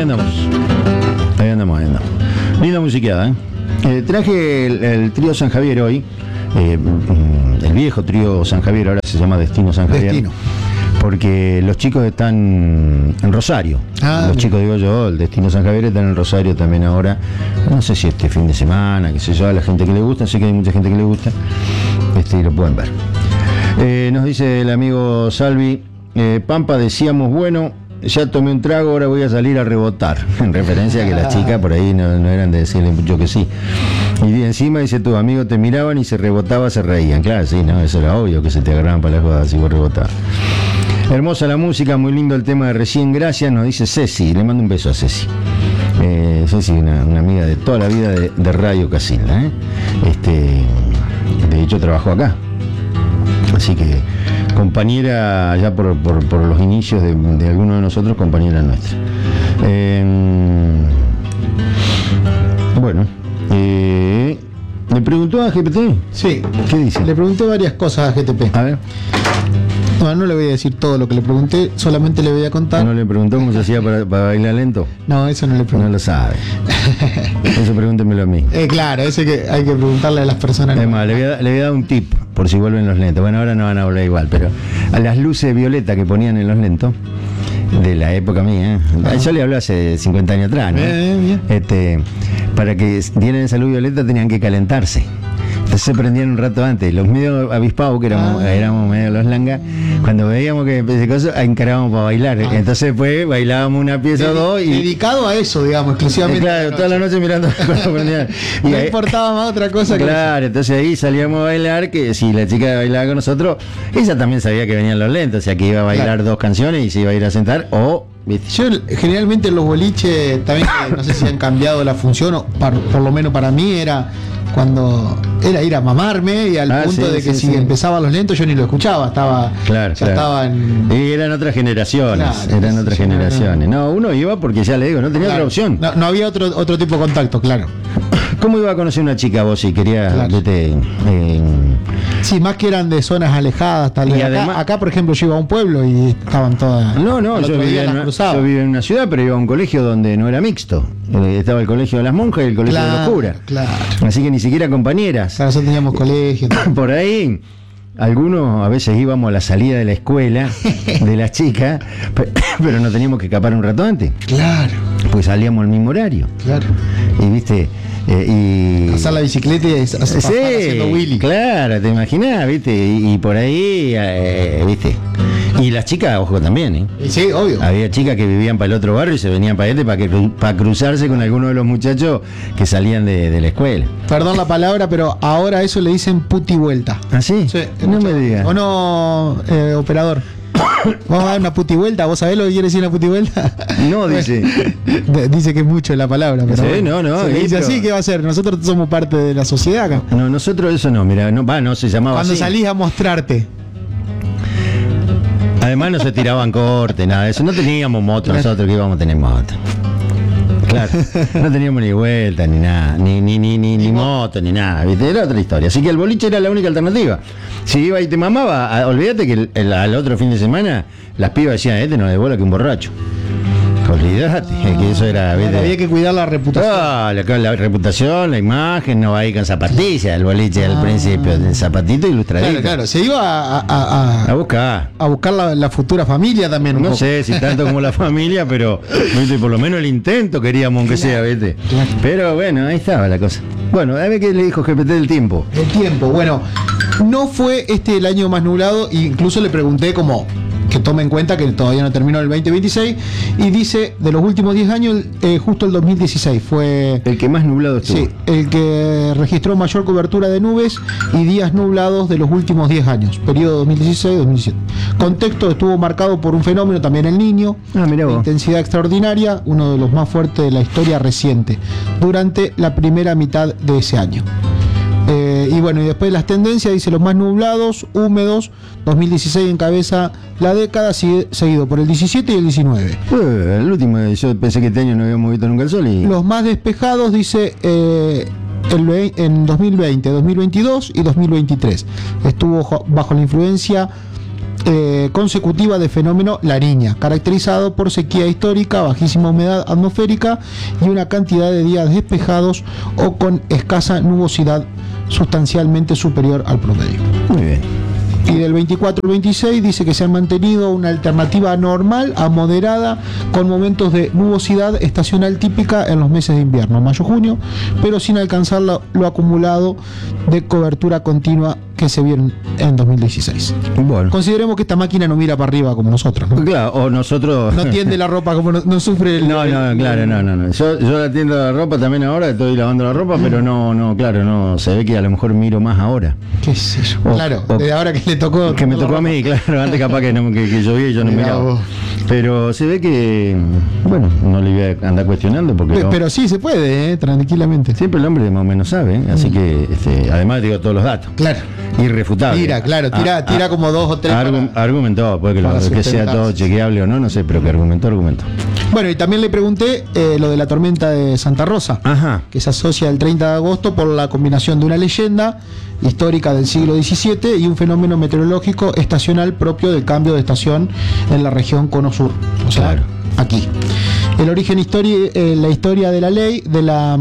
Ahí andamos. Linda musiqueada, ¿eh? Traje el trío San Javier hoy. El viejo trío San Javier, ahora se llama Destino San Javier. Destino. Porque los chicos están en Rosario. Los chicos, digo yo, el Destino San Javier están en Rosario también ahora. No sé si este fin de semana, qué sé yo, a la gente que le gusta. Sé que hay mucha gente que le gusta. Y lo pueden ver. Nos dice el amigo Salvi, Pampa, decíamos, bueno, ya tomé un trago, ahora voy a salir a rebotar. En referencia a que las chicas por ahí no eran de decirle mucho que sí. Y encima dice, tus amigos te miraban y se rebotaba, se reían. Claro, sí, no, eso era obvio, que se te agarraban para las jodas si vos rebotabas. Hermosa la música, muy lindo el tema de Recién Gracias, nos dice Ceci. Le mando un beso a Ceci. Ceci, una amiga de toda la vida de Radio Casilda, ¿eh? De hecho trabajó acá. Así que compañera ya por los inicios de algunos de nosotros, compañera nuestra. Bueno, ¿le preguntó a GPT? Sí. ¿Qué dice? Le pregunté varias cosas a GTP. A ver. Bueno, no le voy a decir todo lo que le pregunté, solamente le voy a contar. ¿No le preguntó cómo se hacía para bailar lento? No, eso no le pregunté. No lo sabe. Eso pregúntemelo a mí. Claro, ese que hay que preguntarle a las personas. Además, le voy a dar un tip por si vuelven los lentos. Bueno, ahora no van a volver igual, pero a las luces violetas que ponían en los lentos, de la época mía, yo le hablé hace 50 años atrás, ¿no? Bien. Para que dieran esa luz violeta tenían que calentarse. Entonces se prendían un rato antes. Los medios avispados, que éramos medio los langas, cuando veíamos que ese coso, encarábamos para bailar. Entonces después bailábamos una pieza o dos. Dedicado a eso, digamos, exclusivamente. Claro, toda la noche mirando cuando prendían. No importaba más otra cosa que claro, entonces ahí salíamos a bailar, que si la chica bailaba con nosotros, ella también sabía que venían los lentos, o sea que iba a bailar dos canciones y se iba a ir a sentar, o... Yo generalmente en los boliches, también no sé si han cambiado la función, o por lo menos para mí era cuando era ir a mamarme, y al punto de que si empezaban los lentos yo ni lo escuchaba, estaba estaba en... Y eran otras generaciones, No, uno iba porque ya le digo, no tenía otra opción. No había otro tipo de contacto, claro. ¿Cómo iba a conocer una chica vos si querías Sí, más que eran de zonas alejadas, tal vez. Acá, por ejemplo, yo iba a un pueblo y estaban todas... yo vivía en una ciudad, pero iba a un colegio donde no era mixto. Estaba el colegio de las monjas y el colegio de los curas. Claro. Así que ni siquiera compañeras. Claro, nosotros teníamos colegio. Por ahí... Algunos a veces íbamos a la salida de la escuela de las chicas, pero nos teníamos que escapar un rato antes. Claro. Pues salíamos al mismo horario. Claro. Y viste, pasar la bicicleta y haciendo Willy. Claro, te imaginás, viste, y por ahí, viste. Y las chicas, ojo, también, ¿eh? Sí, obvio. Había chicas que vivían para el otro barrio y se venían para este para cruzarse con alguno de los muchachos que salían de la escuela. Perdón la palabra, pero ahora a eso le dicen puti vuelta. ¿Ah, sí? Sí. No me digas. ¿O no, operador? Vamos a dar una puti vuelta. ¿Vos sabés lo que quiere decir una puti vuelta? No, dice. Dice que es mucho la palabra. Pero sí, no. Dice así, ¿qué va a ser? Nosotros somos parte de la sociedad acá. No, nosotros eso no, mira, no se llamaba cuando así. Salís a mostrarte. Además no se tiraban cortes, nada de eso. No teníamos moto nosotros, que íbamos a tener moto. Claro, no teníamos ni vuelta, ni nada, ni moto, ni nada, ¿viste? Era otra historia. Así que el boliche era la única alternativa. Si iba y te mamaba, olvídate que al otro fin de semana las pibas decían, no es de bola que un borracho. Olvídate, que eso era... Bueno, había que cuidar la reputación. La reputación, la imagen, no va a ir con zapatillas, el boliche al principio, el zapatito ilustradito. Claro, se iba a buscar la futura familia también. No sé si tanto como la familia, pero ¿viste? Por lo menos el intento queríamos, aunque sea, ¿viste? Claro. Pero bueno, ahí estaba la cosa. Bueno, a ver qué le dijo GPT del tiempo. El tiempo, bueno, no fue el año más nublado, incluso le pregunté como... que tome en cuenta que todavía no terminó el 2026, y dice, de los últimos 10 años, justo el 2016 fue... el que más nublado estuvo. Sí, el que registró mayor cobertura de nubes y días nublados de los últimos 10 años, periodo 2016-2017. Contexto estuvo marcado por un fenómeno, también el Niño, de intensidad extraordinaria, uno de los más fuertes de la historia reciente, durante la primera mitad de ese año. Y bueno, y después las tendencias, dice los más nublados, húmedos, 2016 encabeza la década, seguido por el 17 y el 19. El último, yo pensé que este año no habíamos visto nunca el sol. Los más despejados, dice, en 2020, 2022 y 2023. Estuvo bajo la influencia consecutiva de fenómeno La Niña, caracterizado por sequía histórica, bajísima humedad atmosférica y una cantidad de días despejados o con escasa nubosidad sustancialmente superior al promedio. Muy bien. Y del 24 al 26 dice que se han mantenido una alternativa normal a moderada con momentos de nubosidad estacional típica en los meses de invierno, mayo-junio, pero sin alcanzar lo acumulado de cobertura continua que se vieron en 2016. Bueno. Consideremos que esta máquina no mira para arriba como nosotros, ¿no? Claro, o nosotros... No tiende la ropa como no sufre el... No. Yo la tiendo la ropa también ahora, estoy lavando la ropa, pero no, se ve que a lo mejor miro más ahora. ¿Qué sé yo? Claro, desde ahora que le tocó... Que me tocó a mí, claro, antes capaz que llovía y yo no miraba. Pero se ve que, bueno, no le voy a andar cuestionando porque... Pero sí se puede, tranquilamente. Siempre el hombre más o menos sabe, así que, además digo todos los datos. Claro. Irrefutable. Tira como 2 o 3. Argumentó, puede que sea todo chequeable o no sé, pero que argumentó. Bueno, y también le pregunté lo de la tormenta de Santa Rosa, que se asocia el 30 de agosto por la combinación de una leyenda histórica del siglo XVII y un fenómeno meteorológico estacional propio del cambio de estación en la región Cono Sur. O sea, claro. Aquí. El origen la historia de la ley, de la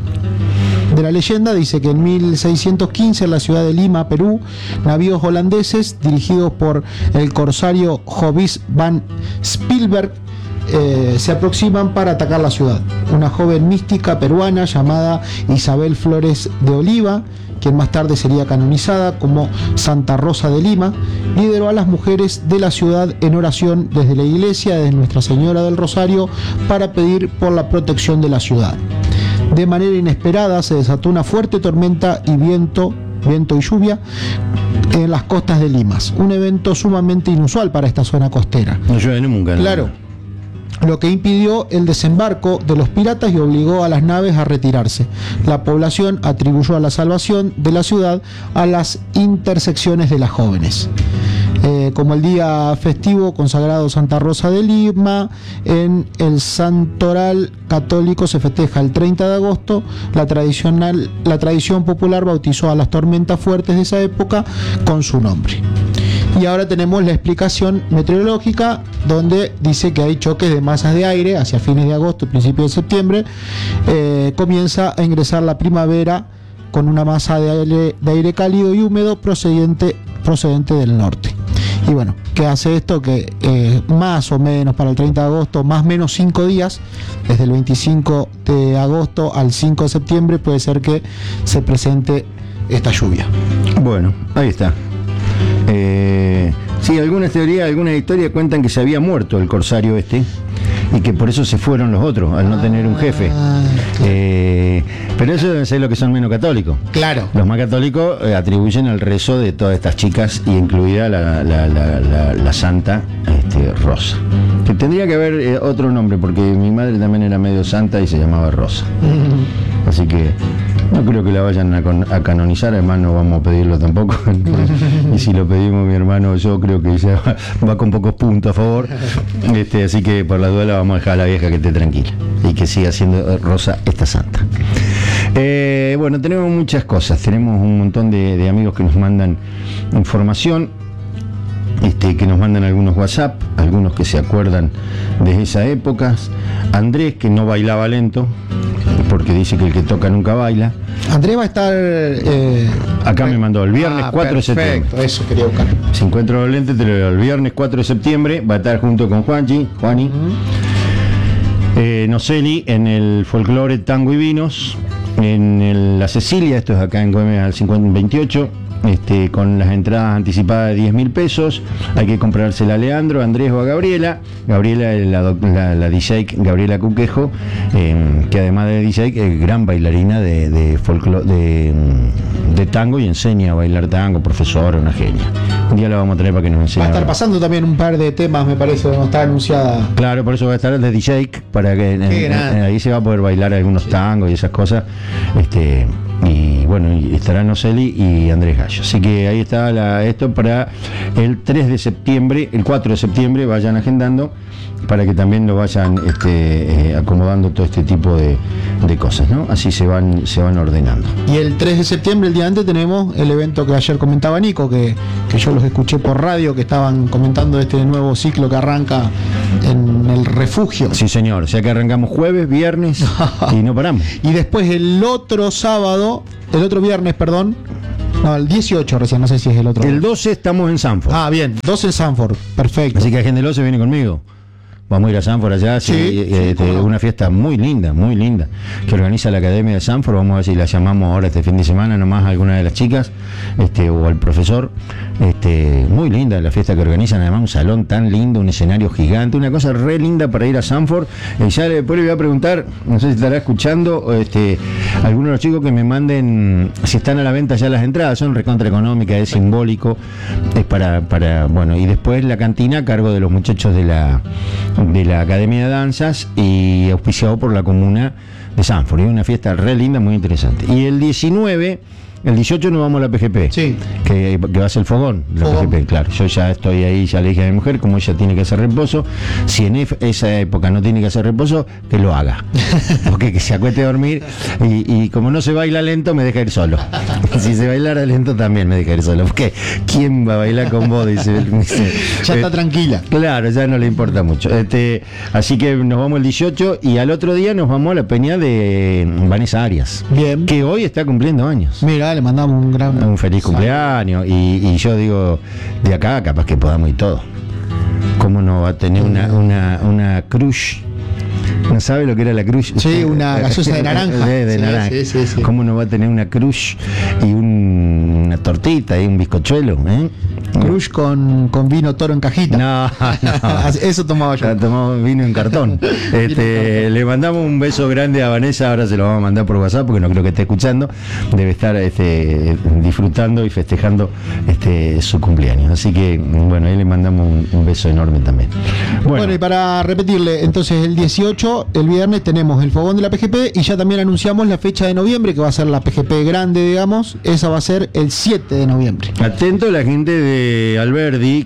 leyenda dice que en 1615 en la ciudad de Lima, Perú, navíos holandeses dirigidos por el corsario Jovis van Spielberg se aproximan para atacar la ciudad. Una joven mística peruana llamada Isabel Flores de Oliva, quien más tarde sería canonizada como Santa Rosa de Lima, lideró a las mujeres de la ciudad en oración desde la iglesia de Nuestra Señora del Rosario para pedir por la protección de la ciudad. De manera inesperada se desató una fuerte tormenta y viento y lluvia en las costas de Limas, un evento sumamente inusual para esta zona costera. No llueve nunca. Claro, lo que impidió el desembarco de los piratas y obligó a las naves a retirarse. La población atribuyó a la salvación de la ciudad a las intersecciones de las jóvenes. Como el día festivo consagrado Santa Rosa de Lima, en el Santoral católico se festeja el 30 de agosto. La tradición popular bautizó a las tormentas fuertes de esa época con su nombre. Y ahora tenemos la explicación meteorológica, donde dice que hay choques de masas de aire hacia fines de agosto y principios de septiembre. Comienza a ingresar la primavera con una masa de aire cálido y húmedo procedente del norte. Y bueno, ¿qué hace esto? Que más o menos para el 30 de agosto, más o menos 5 días, desde el 25 de agosto al 5 de septiembre, puede ser que se presente esta lluvia. Bueno, ahí está. Sí, algunas teorías, algunas historias cuentan que se había muerto el corsario y que por eso se fueron los otros, al no tener un jefe. Pero eso debe ser lo que son menos católicos. Claro. Los más católicos atribuyen el rezo de todas estas chicas, y incluida la Santa Rosa. Que tendría que haber otro nombre, porque mi madre también era medio santa y se llamaba Rosa. Así que no creo que la vayan a canonizar, además no vamos a pedirlo tampoco. Y si lo pedimos mi hermano, yo creo que ya va con pocos puntos a favor. Así que por la duda vamos a dejar a la vieja que esté tranquila y que siga siendo Rosa esta santa. Bueno, tenemos muchas cosas, tenemos un montón de amigos que nos mandan información, que nos mandan algunos WhatsApp, algunos que se acuerdan de esas épocas. Andrés, que no bailaba lento, porque dice que el que toca nunca baila. Andrés va a estar... acá me mandó el viernes 4 de septiembre. Perfecto, eso quería buscar. Si encuentro los lentes, te lo digo. El viernes 4 de septiembre va a estar junto con Juani, Noceli, en el Folclore Tango y Vinos, en la Cecilia, esto es acá en Güemes al 5028, con las entradas anticipadas de 10.000 pesos. Hay que comprársela a Leandro, a Andrés o a Gabriela. Gabriela es la DJ Gabriela Cuquejo, que además de DJ es gran bailarina de folclore, de tango, y enseña a bailar tango, profesora, una genia. Un día la vamos a tener para que nos enseñe. Va a estar pasando también un par de temas, me parece, no está anunciada. Claro, por eso va a estar el de DJ, para que ahí se va a poder bailar algunos tangos y esas cosas. Y bueno, y estará Noceli y Andrés Gallo. Así que ahí está esto para el 3 de septiembre, el 4 de septiembre, vayan agendando para que también lo vayan acomodando todo este tipo de de cosas, ¿no? Así se van ordenando. Y el 3 de septiembre, el día antes, tenemos el evento que ayer comentaba Nico, que yo los escuché por radio, que estaban comentando este nuevo ciclo que arranca en el refugio. Sí, señor, o sea que arrancamos jueves, viernes y no paramos. Y después el otro viernes, no, el 18 recién, no sé si es el otro. El 12 estamos en Sanford. Ah, bien, 12 en Sanford, perfecto. Así que la gente del 12 viene conmigo. Vamos a ir a Sanford allá, una fiesta muy linda, que organiza la Academia de Sanford. Vamos a ver si la llamamos ahora este fin de semana, nomás a alguna de las chicas, o al profesor. Muy linda la fiesta que organizan, además un salón tan lindo, un escenario gigante, una cosa re linda para ir a Sanford. Y ya después le voy a preguntar, no sé si estará escuchando, algunos de los chicos que me manden si están a la venta ya las entradas, son recontra económicas, es simbólico, es para bueno, y después la cantina a cargo de los muchachos de la Academia de Danzas y auspiciado por la comuna de Sanford. Es una fiesta re linda, muy interesante. Y el 18 nos vamos a la PGP, sí, que va a ser el fogón, PGP, claro. Yo ya estoy ahí, ya le dije a mi mujer, como ella tiene que hacer reposo, si en esa época no tiene que hacer reposo, que lo haga. Porque que se acueste a dormir y como no se baila lento, me deja ir solo. Si se bailara lento también me deja ir solo. Porque ¿quién va a bailar con vos? Dice, ya está tranquila. Claro, ya no le importa mucho. Así que nos vamos el 18 y al otro día nos vamos a la peña de Vanessa Arias. Bien. Que hoy está cumpliendo años. Mira, le mandamos un feliz cumpleaños y yo digo, de acá capaz que podamos ir todo. ¿Cómo no va a tener una crush? ¿No sabe lo que era la crush? Sí, una gaseosa de naranja. De naranja. Sí. ¿Cómo no va a tener una crush y una tortita y un bizcochuelo? Crush con vino Toro en cajita. No. Eso tomaba yo. Tomamos vino en cartón. Le mandamos un beso grande a Vanessa, ahora se lo vamos a mandar por WhatsApp porque no creo que esté escuchando. Debe estar disfrutando y festejando su cumpleaños. Así que, bueno, ahí le mandamos un beso enorme también. Bueno, y para repetirle, entonces el 18, el viernes, tenemos el fogón de la PGP y ya también anunciamos la fecha de noviembre, que va a ser la PGP grande, digamos. Esa va a ser el 7 de noviembre. Atento a la gente de Alberdi,